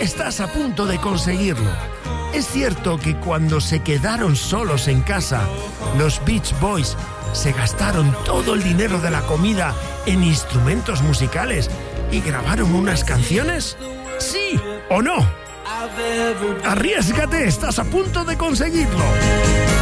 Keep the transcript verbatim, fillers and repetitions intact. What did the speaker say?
estás a punto de conseguirlo. Es cierto que cuando se quedaron solos en casa, los Beach Boys se gastaron todo el dinero de la comida en instrumentos musicales y grabaron unas canciones. ¿Sí o no? Arriésgate, estás a punto de conseguirlo.